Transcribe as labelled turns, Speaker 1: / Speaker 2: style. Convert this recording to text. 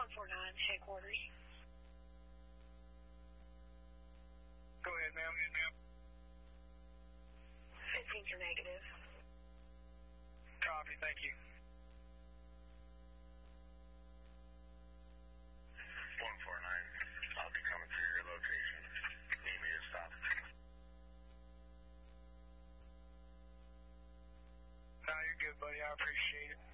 Speaker 1: 149, headquarters.
Speaker 2: Go ahead, ma'am.
Speaker 1: 15's are negative.
Speaker 2: Copy, thank you.
Speaker 3: 149, I'll be coming to your location. Need me to stop?
Speaker 2: No, you're good, buddy. I appreciate it.